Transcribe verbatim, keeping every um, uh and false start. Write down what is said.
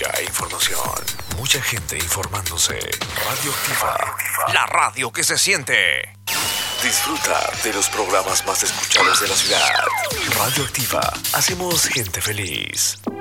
e información. Mucha gente informándose. Radioactiva. La radio que se siente. Disfruta de los programas más escuchados de la ciudad. Radioactiva. Hacemos gente feliz.